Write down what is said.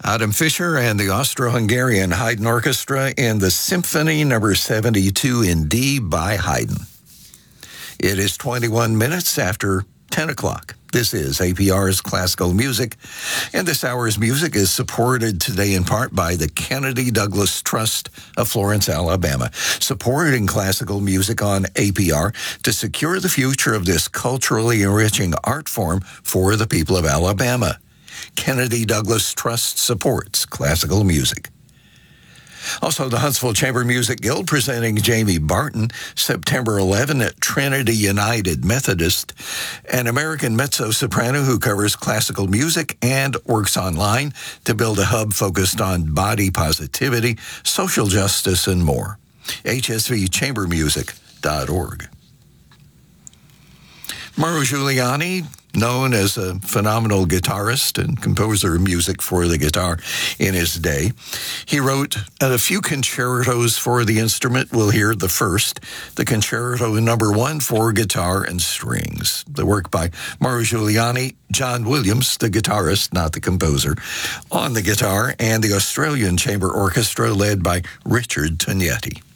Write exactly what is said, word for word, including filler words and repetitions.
Adam Fischer and the Austro-Hungarian Haydn Orchestra in the Symphony Number seventy-two in D by Haydn. It is twenty-one minutes after ten o'clock. This is A P R's Classical Music, and this hour's music is supported today in part by the Kennedy Douglas Trust of Florence, Alabama, supporting classical music on A P R to secure the future of this culturally enriching art form for the people of Alabama. Kennedy Douglas Trust supports classical music. Also, the Huntsville Chamber Music Guild presenting Jamie Barton September eleventh at Trinity United Methodist, an American mezzo-soprano who covers classical music and works online to build a hub focused on body positivity, social justice, and more. H S V chamber music dot org. Mauro Giuliani, known as a phenomenal guitarist and composer of music for the guitar in his day. He wrote a few concertos for the instrument. We'll hear the first, the Concerto Number One for guitar and strings. The work by Mauro Giuliani, John Williams, the guitarist, not the composer, on the guitar, and the Australian Chamber Orchestra led by Richard Tognetti.